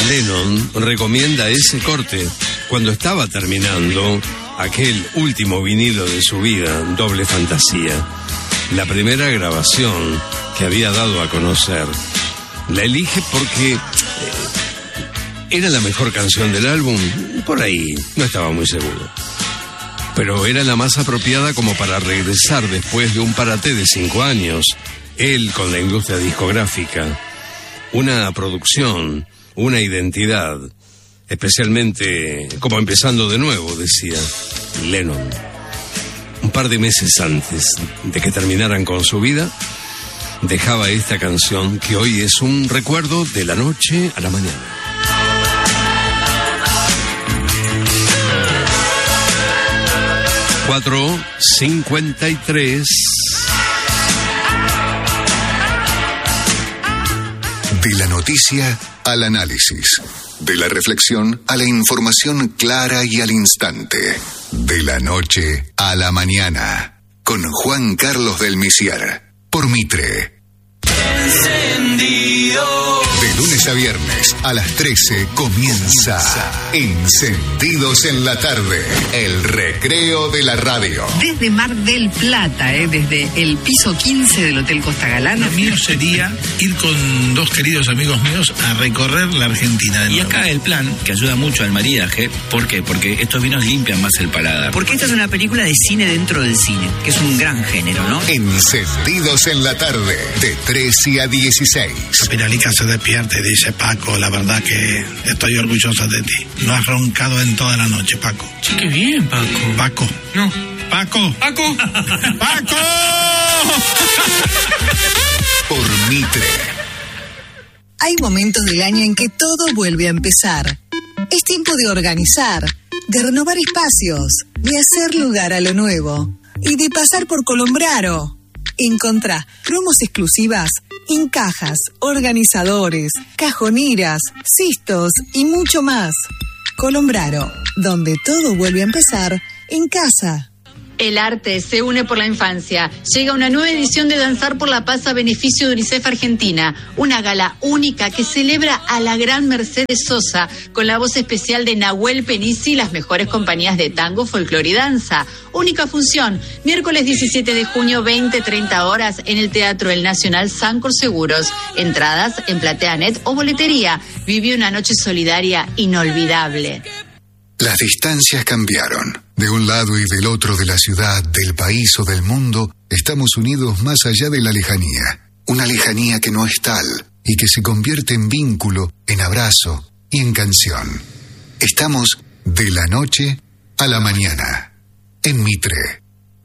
Lennon recomienda ese corte cuando estaba terminando aquel último vinilo de su vida, Doble Fantasía, la primera grabación que había dado a conocer. La elige porque era la mejor canción del álbum, por ahí, no estaba muy seguro. Pero era la más apropiada como para regresar después de un parate de 5 años, él con la industria discográfica, una producción, una identidad, especialmente como empezando de nuevo, decía Lennon. Un par de meses antes de que terminaran con su vida, dejaba esta canción que hoy es un recuerdo de la noche a la mañana. ...4:53... De la noticia al análisis, de la reflexión a la información clara y al instante, de la noche a la mañana, con Juan Carlos del Misier, por Mitre. Encendido. De lunes a viernes a las 13 comienza Encendidos en la tarde, el recreo de la radio. Desde Mar del Plata, desde el piso 15 del Hotel Costa Galana. Lo mío sería ir con 2 queridos amigos míos a recorrer la Argentina. Y acá el plan, que ayuda mucho al maridaje, ¿por qué? Porque estos vinos limpian más el paladar. Porque esta es una película de cine dentro del cine, que es un gran género, ¿no? Encendidos en la tarde, de 13 a 16. Piralica se despierta y dice: Paco, la verdad que estoy orgullosa de ti. No has roncado en toda la noche, Paco. Sí, qué bien, Paco. Paco. No. Paco. Paco. Paco. Por Mitre. Hay momentos del año en que todo vuelve a empezar. Es tiempo de organizar, de renovar espacios, de hacer lugar a lo nuevo y de pasar por Colombraro. Encontrá promos exclusivas en cajas, organizadores, cajoneras, cistos y mucho más. Colombraro, donde todo vuelve a empezar en casa. El arte se une por la infancia. Llega una nueva edición de Danzar por la Paz a beneficio de UNICEF Argentina. Una gala única que celebra a la gran Mercedes Sosa con la voz especial de Nahuel Penisi y las mejores compañías de tango, folclore y danza. Única función, miércoles 17 de junio, 20-30 horas en el Teatro El Nacional Sancor Seguros. Entradas en PlateaNet o boletería. Vive una noche solidaria inolvidable. Las distancias cambiaron. De un lado y del otro de la ciudad, del país o del mundo, estamos unidos más allá de la lejanía. Una lejanía que no es tal y que se convierte en vínculo, en abrazo y en canción. Estamos de la noche a la mañana, en Mitre.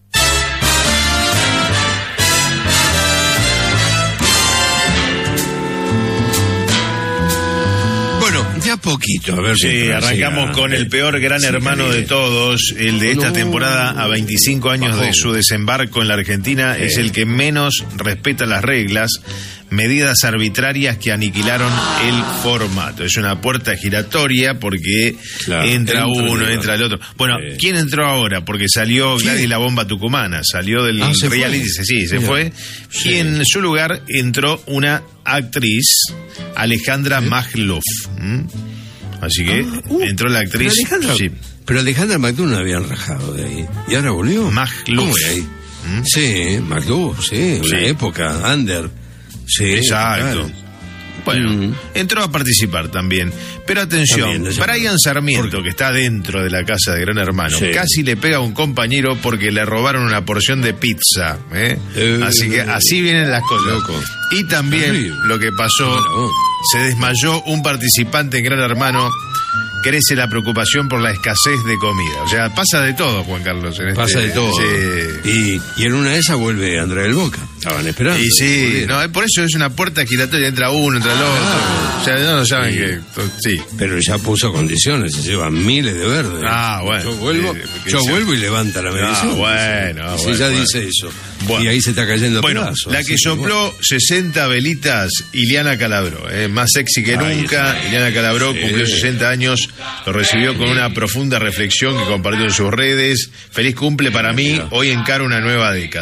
Ya poquito, a ver si... Sí, arrancamos con el peor gran hermano de todos, el de esta temporada a 25 años de su desembarco en la Argentina, es el que menos respeta las reglas, medidas arbitrarias que aniquilaron el formato. Es una puerta giratoria porque entra uno, entra el otro. Bueno, ¿quién entró ahora? Porque salió Gladys la Bomba Tucumana, salió del reality, se fue, y en su lugar entró una actriz, Alejandra Magluf. Así que entró la actriz. Pero Alejandra Magluf no habían rajado de ahí. ¿Y ahora volvió? Magluf. Sí, Magluf, una época, under. Sí, exacto. Claro. Bueno, entró a participar también. Pero atención, Brian Sarmiento, que está dentro de la casa de Gran Hermano, casi le pega a un compañero porque le robaron una porción de pizza. Así que así vienen las cosas. Loco. Y también lo que pasó, se desmayó un participante en Gran Hermano. Crece la preocupación por la escasez de comida. O sea, pasa de todo, Juan Carlos. Pasa de todo. Sí. Y en una de esas vuelve Andrea del Boca. Estaban esperando. Y sí, por eso es una puerta giratoria. Entra uno, entra el otro. O sea, no saben que... Sí. Pero ya puso condiciones. Se llevan miles de verdes. Bueno. Yo vuelvo y levanta la medición. Bueno. Sí, ya dice eso. Bueno. Y ahí se está cayendo pedazos. La que sopló 60 velitas, Ileana Calabró. Más sexy que nunca. Ileana Calabró cumplió 60 años. Lo recibió con una profunda reflexión que compartió en sus redes. Feliz cumple para mí, hoy encaro una nueva década.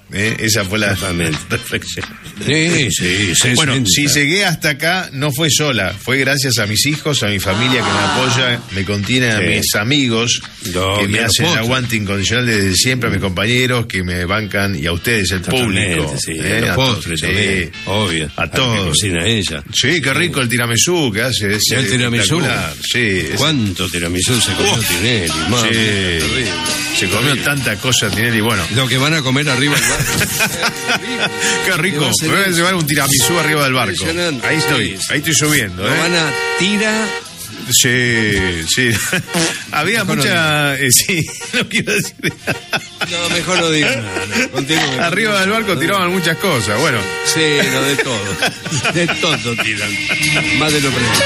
Esa fue la Totalmente. reflexión. Sí. Bueno, si llegué hasta acá, no fue sola, fue gracias a mis hijos, a mi familia que me apoya, me contiene, a mis amigos que me hacen el aguante incondicional desde siempre, a mis compañeros que me bancan y a ustedes, el público. Sí, los postres también, obvio. A todos. Que cocina ella. Sí, qué rico el tiramisú que hace. Es el tiramisú. Sí. ¿Cuánto tiramisú se comió Tinelli? Mamá, se comió tanta cosa Tinelli, bueno. Lo que van a comer arriba del barco. Qué rico. Me voy a llevar un tiramisú arriba del barco. Ahí estoy subiendo. Lo van a tirar. Sí. Había mucha. Sí, no quiero decir. No, mejor no digas nada. Continúe. Arriba del barco tiraban muchas cosas. Bueno. Sí, no, de todo. De todo tiran. Más de lo previsto.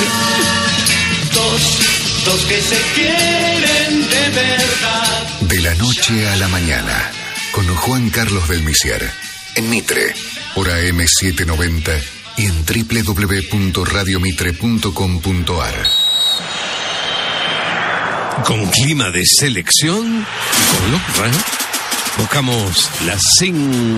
Dos que se quieren de verdad. De la noche a la mañana, con Juan Carlos del Misier, en Mitre, hora M790 y en www.radiomitre.com.ar. Con clima de selección, con Locra, buscamos la